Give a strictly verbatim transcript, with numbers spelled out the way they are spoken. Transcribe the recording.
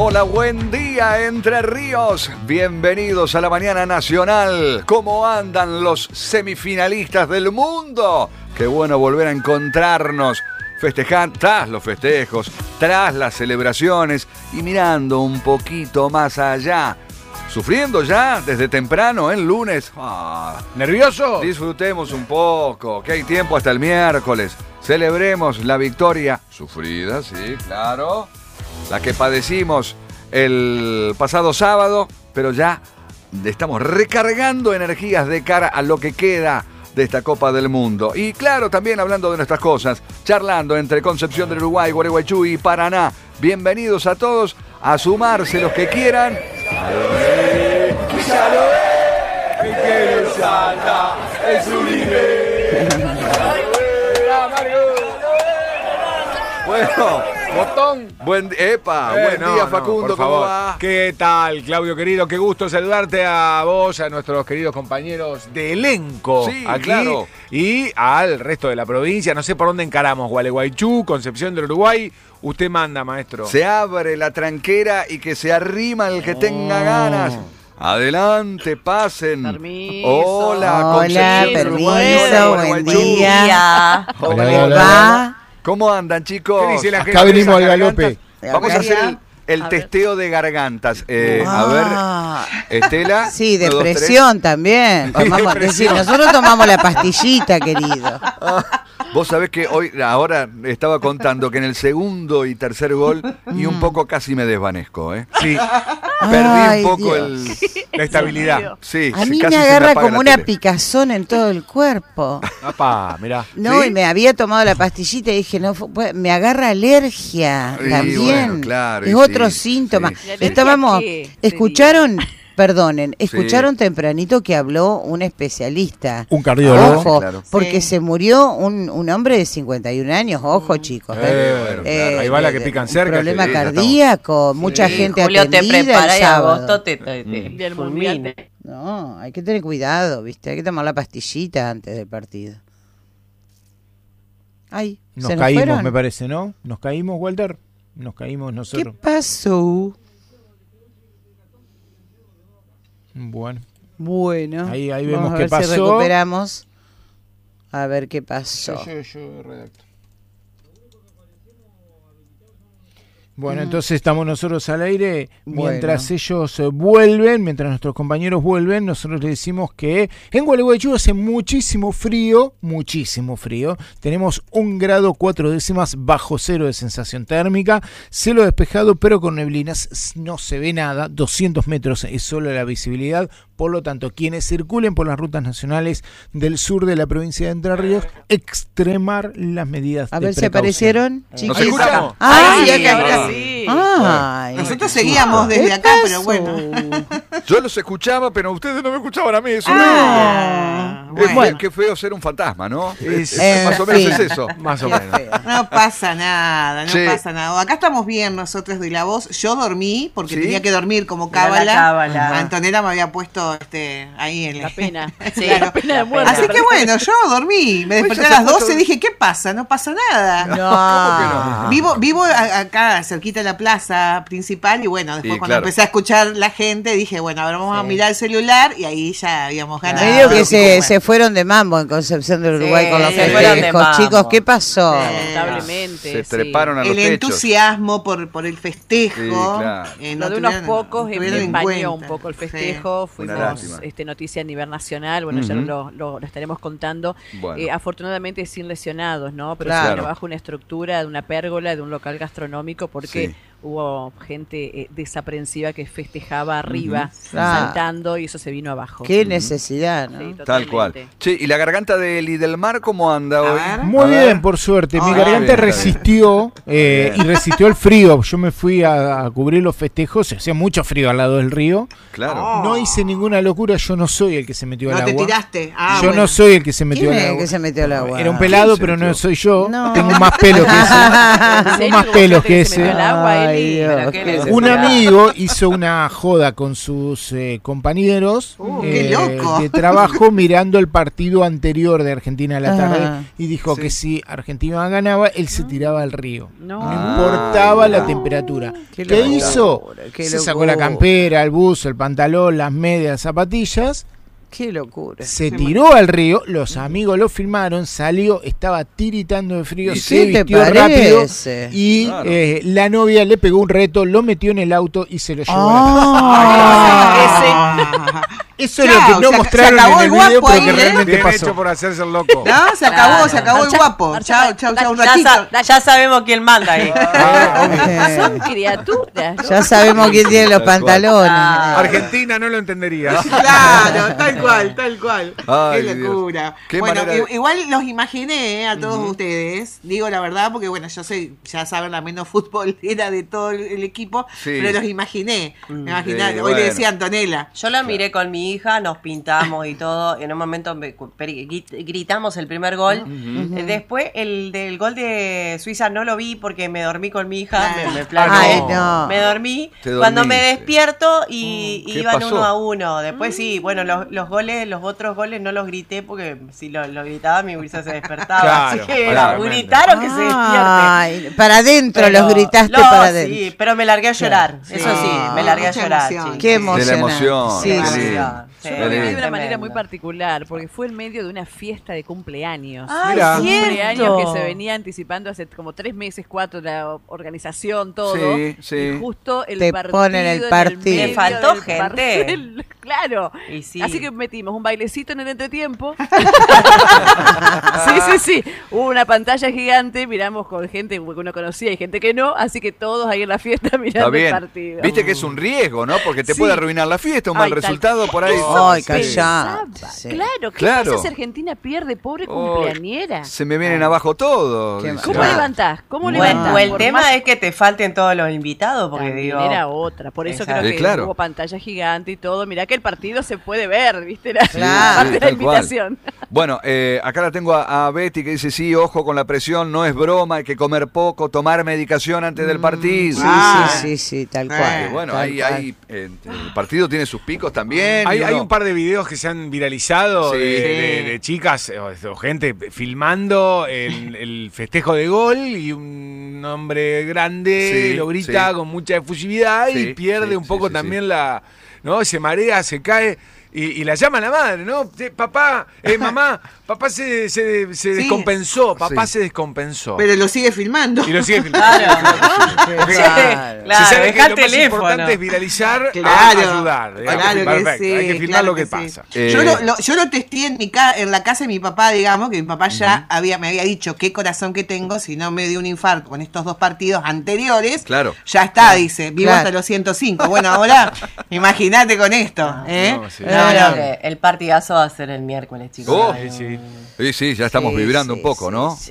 Hola, buen día, Entre Ríos. Bienvenidos a la Mañana Nacional. ¿Cómo andan los semifinalistas del mundo? Qué bueno volver a encontrarnos, festejando, tras los festejos, tras las celebraciones y mirando un poquito más allá. Sufriendo ya desde temprano, el lunes. Ah, ¿Nervioso? Disfrutemos un poco, que hay tiempo hasta el miércoles. Celebremos la victoria sufrida, sí, claro. La que padecimos el pasado sábado, pero ya estamos recargando energías de cara a lo que queda de esta Copa del Mundo. Y claro, también hablando de nuestras cosas, charlando entre Concepción del Uruguay, Gualeguaychú y Paraná. Bienvenidos a todos a sumarse los que quieran. Bueno, botón. Buen, epa, Eh, buen no, día, no, Facundo, por ¿cómo favor. va? ¿Qué tal, Claudio querido? Qué gusto saludarte a vos, a nuestros queridos compañeros de elenco Sí, aquí claro. y al resto de la provincia. No sé por dónde encaramos, Gualeguaychú, Concepción del Uruguay. Usted manda, maestro. Se abre la tranquera y que se arrima el que tenga ganas. Adelante, pasen. Permiso. Hola, Hola, Concepción del Uruguay. permiso, Hola, buen Gualeguaychú. día. Hola, ¿Cómo hola, les va? ¿Cómo andan, chicos? ¿Qué dice la gente? Acá venimos Esas al galope. gargantas. Vamos a hacer el, el A ver. testeo de gargantas. Eh, Ah. A ver, Estela. Sí, uno, dos, tres. depresión también. Tomamos, decir, nosotros tomamos la pastillita, querido. Vos sabés que hoy, ahora estaba contando que en el segundo y tercer gol, y un poco casi me desvanezco, ¿eh? Sí, Perdí Ay, un poco Dios. el... la estabilidad. Sí, A sí, mí casi me se agarra apaga como la una tele. picazón en todo el cuerpo. Papá, mirá. No, ¿Sí? y me había tomado la pastillita y dije, no, fu- me agarra alergia Y también. bueno, claro, y es otro sí, síntoma. sí. ¿La alergia Estábamos, qué sería? escucharon, perdonen, escucharon tempranito que habló un especialista. Un cardiólogo. Ojo, Claro. porque Sí. se murió un, un hombre de cincuenta y un años, ojo chicos. Eh, bueno, Eh, ahí va la de- que de- pican un cerca, Problema que- sí, ya cardíaco, mucha Sí, gente Julio te atendida prepara el y sábado. agosto te, te, te Del fulmina. mundial. No, hay que tener cuidado, ¿viste? Hay que tomar la pastillita antes del partido. Ay, Nos ¿se nos caímos, fueron? me parece, ¿no? Nos caímos, Walter. Nos caímos ¿Qué nosotros. pasó? Bueno, Bueno, Ahí- ahí vamos vemos a qué ver pasó. si recuperamos. A ver qué pasó. yo, yo, yo redacto. Bueno, entonces estamos nosotros al aire. Mientras Bueno. ellos eh, vuelven, mientras nuestros compañeros vuelven, nosotros les decimos que en Gualeguaychú hace muchísimo frío, muchísimo frío. Tenemos un grado cuatro décimas bajo cero de sensación térmica, cielo despejado pero con neblinas, no se ve nada, doscientos metros es solo la visibilidad. Por lo tanto, quienes circulen por las rutas nacionales del sur de la provincia de Entre Ríos, extremar las medidas A de ver si precaución. aparecieron, ¿Nos chiquis. escuchamos? Ay, Sí, acá ahora está. sí. Ay, Nosotros seguíamos ¿qué desde acá, pero pasó? bueno. Yo los escuchaba, pero ustedes no me escuchaban a mí. Eso Ah, es bueno. qué feo ser un fantasma, ¿no? Es- Es- En más o menos fin. es eso. Más o Qué menos. feo. No pasa nada, no Sí. pasa nada. Acá estamos bien nosotros de la voz. Yo dormí porque ¿Sí? tenía que dormir como Era la cábala. cábala. Antonella me había puesto este ahí en La pena. Sí, Claro. la pena de muerte. Así que bueno, yo dormí. Me desperté ya a se las fue doce todo. y dije, ¿qué pasa? No pasa nada. No. ¿Cómo que no? Vivo, vivo a- acá cerquita de la plaza principal y bueno, después Y cuando claro. empecé a escuchar la gente dije, bueno, ahora vamos a mirar el celular y ahí ya habíamos ganado. Medio que Así se, bueno. se fueron de mambo en Concepción del Uruguay Sí, con los se fueron de festejos. mambo. Chicos, ¿qué pasó? Sí. Lamentablemente. Se sí. treparon a los El techos. entusiasmo por, por el festejo. Sí, claro. eh, Lo no de unos tuvieron- pocos no tuvieron en empañó cuenta. un poco el Sí. festejo. Una Fuimos lástima. este, noticia a nivel nacional. Bueno, ya Ujú. lo, lo- lo estaremos contando. Bueno. Eh, afortunadamente sin lesionados, ¿no? Pero Claro. se vino abajo una estructura de una pérgola, de un local gastronómico, porque Sí. hubo gente eh, desaprensiva que festejaba arriba, Claro. saltando, y eso se vino abajo. Qué necesidad, ¿no? Sí, Tal cual. totalmente. Che, ¿y la garganta de Lidelmar cómo anda A hoy? ver. Muy A ver. bien, por suerte. Mi Ah, garganta bien, está resistió eh, Bien. y resistió el frío. Yo me fui a, a cubrir los festejos. Hacía mucho frío al lado del río. Claro. Oh. No hice ninguna locura. Yo no soy el que se metió No al te agua. tiraste. Ah, yo bueno. no soy el que se metió ¿Quién al es el agua. que se metió al agua? Era un pelado, ¿Quién se pero no metió? soy yo. No. Tengo más pelo que ese. ¿En Tengo serio? más ¿Hubo pelo gente que se metió ese. al agua? Él Ay, pero Dios, qué qué- necesidad. Un amigo hizo una joda con sus eh, compañeros Uh, qué loco. de trabajo mirando el partido anterior de Argentina a la tarde Ah. y dijo Sí. que si Argentina ganaba, él se tiraba al río. No. No Ah, importaba la no. temperatura. Qué ¿Qué, locura, hizo? qué Se sacó la locura. campera, el buzo, el pantalón, las medias, las zapatillas. Qué locura. Se tiró al río, los amigos lo filmaron, salió, estaba tiritando de frío, ¿Y se qué te vistió rápido parece? y Claro. eh, la novia le pegó un reto, lo metió en el auto y se lo llevó. Ah. Eso es Chao, lo que no se ac- mostraron se acabó en el el video, guapo pero ahí, que ¿eh? realmente Bien pasó. hecho por hacerse el loco. No, se acabó, se acabó el Marcha- guapo. marcha- Chao, chao, chao, un Ya, ratito. sa- ya sabemos quién manda ahí. Son criaturas. ¿no? Ya sabemos quién tiene los Tal cual. pantalones. Ah. Argentina no lo entendería. Claro, tal cual, tal cual. Ay, Qué Dios. locura. Qué Bueno, manera de- i- igual los imaginé eh, a todos ustedes, digo la verdad, porque bueno, yo soy, ya saben, la menos futbolera de todo el, el equipo, Sí. pero los imaginé. Me imaginé, Sí, hoy bueno. le decía Antonella. Yo la miré con mi hija, nos pintamos y todo. En un momento me- peri- grit- gritamos el primer gol. Eh, Después, el del gol de Suiza no lo vi porque me dormí con mi hija. Me, me planeó. Ay, no. Me dormí. Te Cuando me dormiste. despierto y ¿Qué iban pasó? uno a uno. Después sí, bueno, los, los goles, los otros goles no los grité porque si lo, lo gritaba mi Wilson se despertaba. Claro, Así que claro. gritaron que se despierte. Ay, para adentro Pero- los gritaste no, para adentro. Sí, pero me largué a llorar. Sí. Eso sí, me largué a Mucha llorar. emoción. sí. Qué De emoción. la emoción. Sí, qué sí. lindo. Sí, Yo Qué lo viví de lindo. una manera tremendo. muy particular, porque fue en medio de una fiesta de cumpleaños. Ay, Mirá. Cumpleaños que cierto. se venía anticipando hace como tres meses, cuatro, la organización, todo. Sí, sí. Y justo el Te partido. ponen el en partido. medio Le faltó del gente. par- Claro. Y sí. Así que metimos un bailecito en el entretiempo. sí, sí, sí. Hubo una pantalla gigante, miramos con gente que uno conocía y gente que no, así que todos ahí en la fiesta Está mirando el bien. partido. Viste que es un riesgo, ¿no? Porque te Sí. puede arruinar la fiesta, un mal Ay, tal- resultado por ahí. Ay, Sí. callate. Pensaba, Sí. Claro, ¿qué Claro. pasa si Argentina pierde, pobre Oh, cumpleañera? Se me vienen abajo todo. Qué dice. ¿Cómo Ah. levantás? ¿Cómo O el, levantás? o el Por tema más- es que te falten todos los invitados, porque También digo. era otra, por eso Exacto. creo Sí, que claro. hubo pantalla gigante y todo. Mirá que el partido se puede ver, ¿viste? Era Claro. parte Sí, de la tal cual. invitación. Bueno, eh, acá la tengo a, a Betty que dice, sí, ojo con la presión, no es broma, hay que comer poco, tomar medicación antes del partido. Sí, Ah. sí, sí, sí, tal Eh, cual. Y bueno, tal ahí, cual. ahí, eh, el partido tiene sus picos también. Hay, y hay uno- un par de videos que se han viralizado Sí. de, de- de chicas o, o gente filmando el, el festejo de gol y un hombre grande Sí, lo grita sí. con mucha efusividad Sí, y pierde sí, un poco sí, sí, también sí. la... ¿no? Se marea, se cae y, y la llama a la madre, ¿no? Eh, papá, eh, mamá, papá se, se, se Sí. descompensó, papá Sí. se descompensó. Pero lo sigue filmando. Y lo sigue filmando. Porque Claro. Claro, se sabe dejá que lo el más teléfono. importante es viralizar Claro, a ayudar. digamos. claro que Perfecto, sí, hay que filmar claro lo que, que sí. pasa. Eh, Yo, lo, lo- yo lo testé en mi ca en la casa de mi papá, digamos, que mi papá ya había, me había dicho qué corazón que tengo si no me dio un infarto con estos dos partidos anteriores. Claro. Ya está, dice, vivo Claro. hasta los ciento cinco. Bueno, ahora imagínate con esto. ¿eh? no, sí. No, Yo no. creo que el partidazo va a ser el miércoles, chicos. Oh. Sí, sí. Sí, sí, ya estamos Sí, vibrando sí, un poco, sí, ¿no? sí.